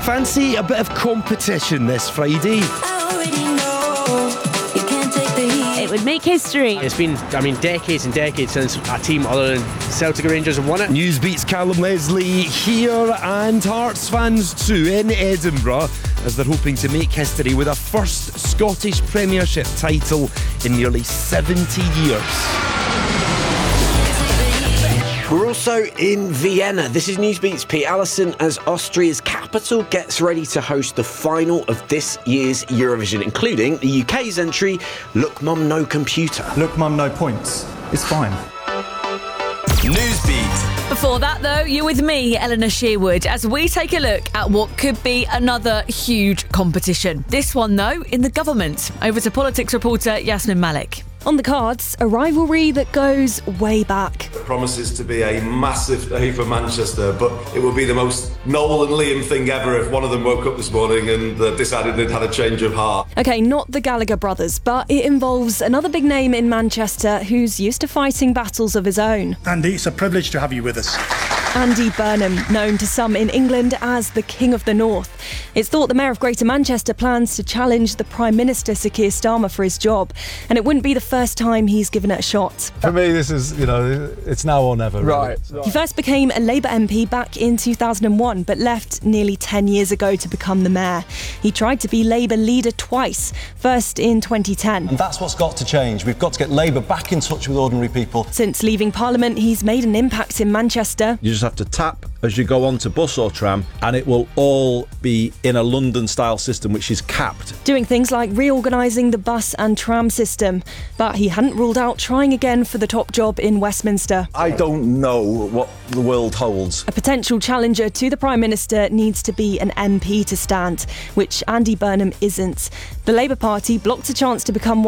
Fancy a bit of competition this Friday? It would make history. It's been, decades and decades since a team other than Celtic or Rangers have won it. Newsbeat's Callum Leslie here, and Hearts fans too in Edinburgh, as they're hoping to make history with a first Scottish Premiership title in nearly 70 years. We're also in Vienna. This is Newsbeat's Pete Allison as Austria's capital gets ready to host the final of this year's Eurovision, including the UK's entry, Look Mum No Computer. Look Mum No Points. It's fine. Newsbeat. Before that, though, you're with me, Eleanor Shearwood, as we take a look at what could be another huge competition. This one, though, in the government. Over to politics reporter Yasmin Malik. On the cards, a rivalry that goes way back. It promises to be a massive day for Manchester, but it would be the most Noel and Liam thing ever if one of them woke up this morning and decided they'd had a change of heart. OK, not the Gallagher brothers, but it involves another big name in Manchester who's used to fighting battles of his own. Andy, it's a privilege to have you with us. Andy Burnham, known to some in England as the King of the North. It's thought the Mayor of Greater Manchester plans to challenge the Prime Minister Sir Keir Starmer for his job, and it wouldn't be the first time he's given it a shot. For me, this is, it's now or never. Right. He first became a Labour MP back in 2001, but left nearly 10 years ago to become the mayor. He tried to be Labour leader twice, first in 2010. And that's what's got to change. We've got to get Labour back in touch with ordinary people. Since leaving Parliament, he's made an impact in Manchester. You just have to tap as you go onto bus or tram, and it will all be in a London-style system which is capped. Doing things like reorganising the bus and tram system. But he hadn't ruled out trying again for the top job in Westminster. I don't know what the world holds. A potential challenger to the Prime Minister needs to be an MP to stand, which Andy Burnham isn't. The Labour Party blocked a chance to become